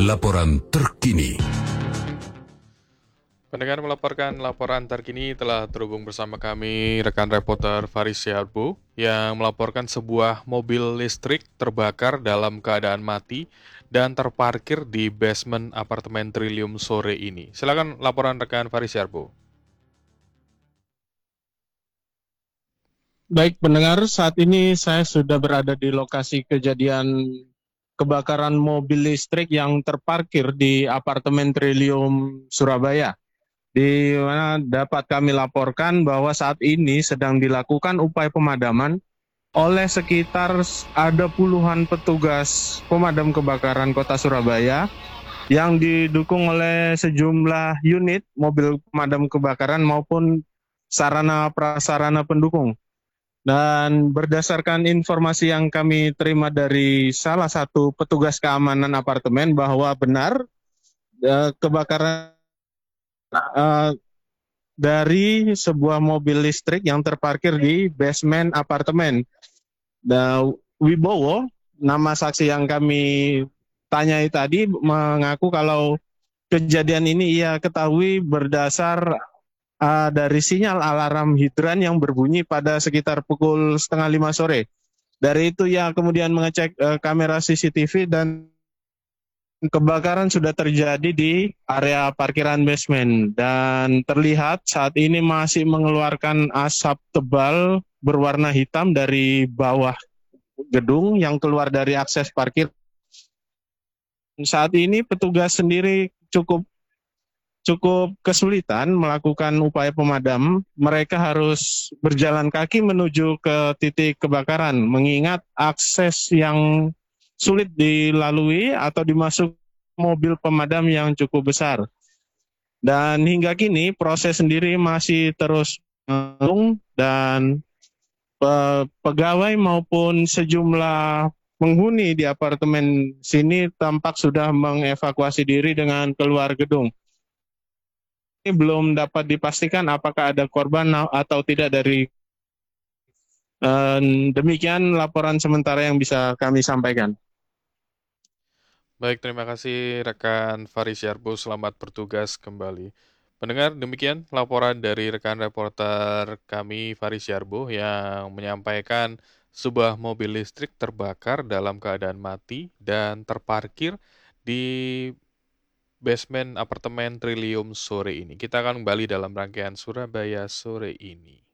laporan terkini. Pendengar melaporkan laporan terkini telah terhubung bersama kami rekan reporter Faris Syarbu yang melaporkan sebuah mobil listrik terbakar dalam keadaan mati dan terparkir di basement apartemen Trillium sore ini. Silakan laporan rekan Faris Syarbu. Baik pendengar, saat ini saya sudah berada di lokasi kejadian kebakaran mobil listrik yang terparkir di apartemen Trillium Surabaya. Di mana dapat kami laporkan bahwa saat ini sedang dilakukan upaya pemadaman oleh sekitar ada puluhan petugas pemadam kebakaran Kota Surabaya yang didukung oleh sejumlah unit mobil pemadam kebakaran maupun sarana prasarana pendukung. Dan berdasarkan informasi yang kami terima dari salah satu petugas keamanan apartemen bahwa benar kebakaran dari sebuah mobil listrik yang terparkir di basement apartemen. Wibowo, nama saksi yang kami tanyai tadi, mengaku kalau kejadian ini ia ketahui berdasar dari sinyal alarm hidran yang berbunyi pada sekitar pukul 4:30 sore. Dari itu ia kemudian mengecek kamera CCTV dan kebakaran sudah terjadi di area parkiran basement dan terlihat saat ini masih mengeluarkan asap tebal berwarna hitam dari bawah gedung yang keluar dari akses parkir. Saat ini petugas sendiri cukup kesulitan melakukan upaya pemadam. Mereka harus berjalan kaki menuju ke titik kebakaran mengingat akses yang sulit dilalui atau dimasuk mobil pemadam yang cukup besar. Dan hingga kini proses sendiri masih terus berlangsung dan pegawai maupun sejumlah penghuni di apartemen sini tampak sudah mengevakuasi diri dengan keluar gedung. Ini belum dapat dipastikan apakah ada korban atau tidak dari demikian laporan sementara yang bisa kami sampaikan. Baik, terima kasih rekan Faris Syarbu, selamat bertugas kembali. Pendengar, demikian laporan dari rekan reporter kami Faris Syarbu yang menyampaikan sebuah mobil listrik terbakar dalam keadaan mati dan terparkir di basement apartemen Trillium sore ini. Kita akan kembali dalam rangkaian Surabaya sore ini.